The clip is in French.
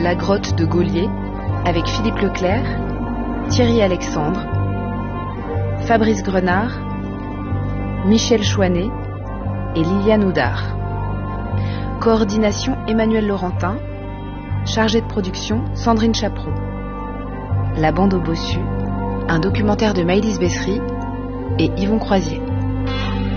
La grotte de Gaulier avec Philippe Leclerc, Thierry Alexandre, Fabrice Grenard, Michel Chouanet et Liliane Houdard. Coordination Emmanuel Laurentin. Chargée de production Sandrine Chapreau. La bande au bossu, un documentaire de Maëlys Bessery et Yvon Croisier.